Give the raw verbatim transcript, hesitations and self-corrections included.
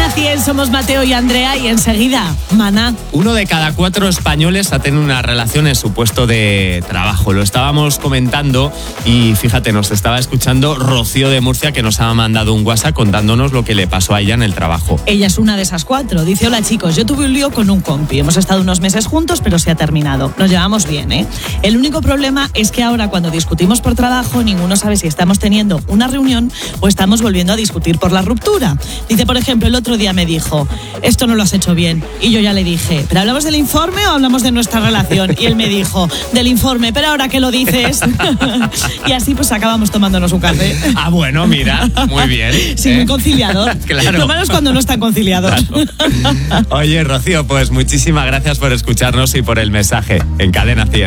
Cadena cien, somos Mateo y Andrea y enseguida, Maná. Uno de cada cuatro españoles ha tenido una relación en su puesto de trabajo. Lo estábamos comentando y fíjate, nos estaba escuchando Rocío de Murcia, que nos ha mandado un WhatsApp contándonos lo que le pasó a ella en el trabajo. Ella es una de esas cuatro. Dice, hola chicos, yo tuve un lío con un compi. Hemos estado unos meses juntos, pero se ha terminado. Nos llevamos bien, ¿eh? El único problema es que ahora cuando discutimos por trabajo, ninguno sabe si estamos teniendo una reunión o estamos volviendo a discutir por la ruptura. Dice, por ejemplo, el otro día me dijo, esto no lo has hecho bien. Y yo ya le dije, ¿pero hablamos del informe o hablamos de nuestra relación? Y él me dijo, del informe, pero ahora que lo dices. Y así pues acabamos tomándonos un café. Ah, bueno, mira, muy bien. Sí, ¿eh? muy conciliador. Claro. Lo malo es cuando no está conciliador. Claro. Oye, Rocío, pues muchísimas gracias por escucharnos y por el mensaje en Cadena cien.